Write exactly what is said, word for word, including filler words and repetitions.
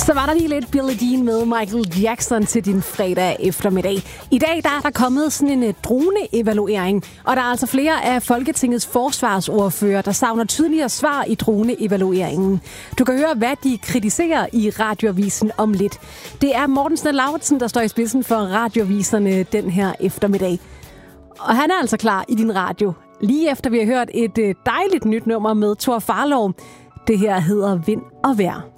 Så var der lige lidt Billie Jean med Michael Jackson til din fredag eftermiddag. I dag der er der kommet sådan en drone-evaluering, og der er altså flere af Folketingets forsvarsordfører, der savner tydeligere svar i drone-evalueringen. Du kan høre, hvad de kritiserer i Radioavisen om lidt. Det er Morten Snell-Lauritsen, der står i spidsen for Radioaviserne den her eftermiddag. Og han er altså klar i din radio, lige efter vi har hørt et dejligt nyt nummer med Thor Farlov. Det her hedder Vind og Vejr.